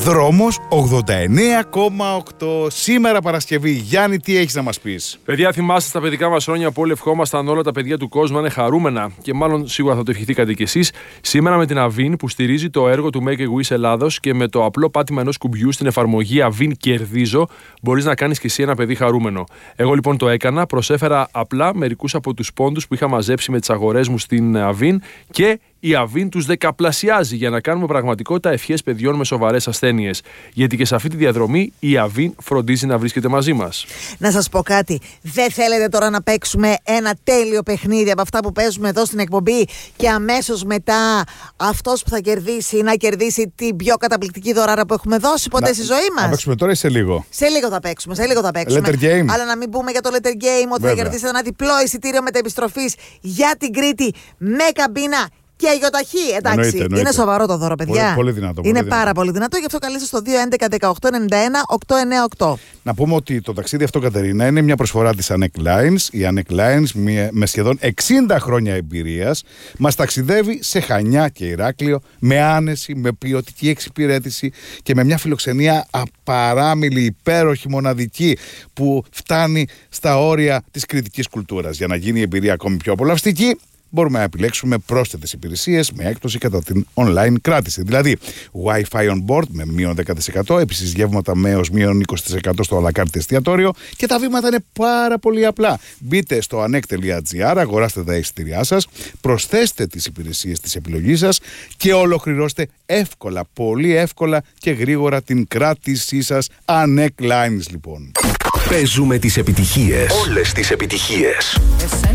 Δρόμος 89,8. Σήμερα Παρασκευή. Γιάννη, τι έχεις να μας πεις? Παιδιά, θυμάστε στα παιδικά μας χρόνια που όλοι ευχόμασταν όλα τα παιδιά του κόσμου να είναι χαρούμενα και μάλλον σίγουρα θα το ευχηθήκατε κι εσείς. Σήμερα με την Avin που στηρίζει το έργο του Make a Wish Ελλάδος και με το απλό πάτημα ενός κουμπιού στην εφαρμογή Avin Κερδίζω, μπορείς να κάνεις κι εσύ ένα παιδί χαρούμενο. Εγώ λοιπόν το έκανα, προσέφερα απλά μερικούς από τους πόντους που είχα μαζέψει με τις αγορές μου στην Avin και η Avin τους δεκαπλασιάζει για να κάνουμε πραγματικότητα ευχές παιδιών με σοβαρές ασθένειες. Γιατί και σε αυτή τη διαδρομή η Avin φροντίζει να βρίσκεται μαζί μας. Να σας πω κάτι. Δεν θέλετε τώρα να παίξουμε ένα τέλειο παιχνίδι από αυτά που παίζουμε εδώ στην εκπομπή και αμέσως μετά αυτός που θα κερδίσει να κερδίσει την πιο καταπληκτική δωράρα που έχουμε δώσει ποτέ στη ζωή μας? Να παίξουμε τώρα ή σε λίγο? Σε λίγο θα παίξουμε. Letter game. Αλλά να μην πούμε για το letter game ότι θα κερδίσετε ένα διπλό εισιτήριο μεταεπιστροφής για την Κρήτη με καμπίνα και γιοταχή. Εντάξει, εννοείται. Είναι σοβαρό το δώρο, παιδιά. Πολύ δυνατό. Είναι πάρα πολύ δυνατό, γι' αυτό καλείστε στο 211-1891-898. Να πούμε ότι το ταξίδι αυτό, Κατερίνα, είναι μια προσφορά της Anek Lines. Η Anek Lines, με σχεδόν 60 χρόνια εμπειρίας, μας ταξιδεύει σε Χανιά και Ηράκλειο με άνεση, με ποιοτική εξυπηρέτηση και με μια φιλοξενία απαράμιλη, υπέροχη, μοναδική, που φτάνει στα όρια της κριτικής κουλτούρας. Για να γίνει η εμπειρία ακόμη πιο απολαυστική, μπορούμε να επιλέξουμε πρόσθετες υπηρεσίες με έκπτωση κατά την online κράτηση. Δηλαδή, Wi-Fi on board με μείον 10%, επίσης γεύματα με έως μείον 20% στο à la carte εστιατόριο και τα βήματα είναι πάρα πολύ απλά. Μπείτε στο anek.gr, αγοράστε τα εισιτήριά σας, προσθέστε τις υπηρεσίες της επιλογής σας και ολοκληρώστε εύκολα, πολύ εύκολα και γρήγορα την κράτησή σας. Anek Lines, λοιπόν. Παίζουμε τις επιτυχίες. Όλες τις επιτυχίες.